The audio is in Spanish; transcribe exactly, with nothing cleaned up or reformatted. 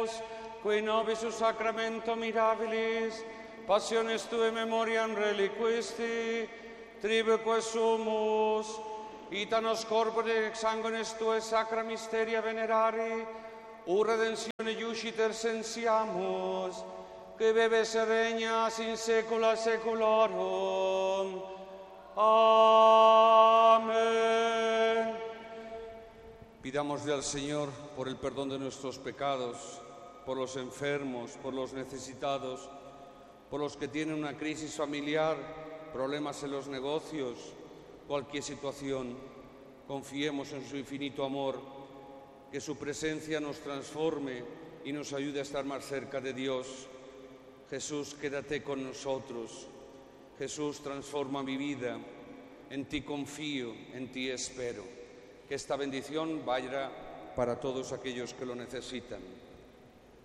qui nobis sacramento mirabilis, passiones tue memoriam reliquisti, tribuque sumus, ita nos corpore sanguinis tue sacra mysteria venerari, u redentione iuciter sensiamus, que bebes et regnas in saecula saeculorum. Amén. Pidámosle al Señor por el perdón de nuestros pecados, por los enfermos, por los necesitados, por los que tienen una crisis familiar, problemas en los negocios, cualquier situación. Confiemos en su infinito amor, que su presencia nos transforme y nos ayude a estar más cerca de Dios. Jesús, quédate con nosotros. Jesús, transforma mi vida. En ti confío, en ti espero. Que esta bendición vaya para todos aquellos que lo necesitan.